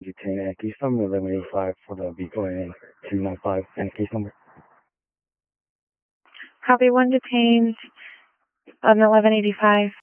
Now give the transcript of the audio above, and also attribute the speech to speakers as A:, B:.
A: detain and case number 1185 for the vehicle and 295 and case number.
B: Copy, one detained on 1185.